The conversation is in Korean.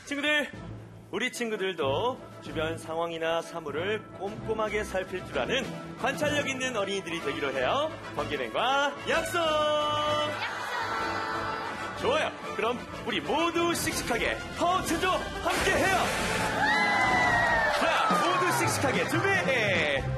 친구들, 우리 친구들도 주변 상황이나 사물을 꼼꼼하게 살필 줄 아는 관찰력 있는 어린이들이 되기로 해요. 번개맨과 약속! 좋아요. 그럼 우리 모두 씩씩하게 파워체조 함께 해요. 자, 모두 씩씩하게 준비!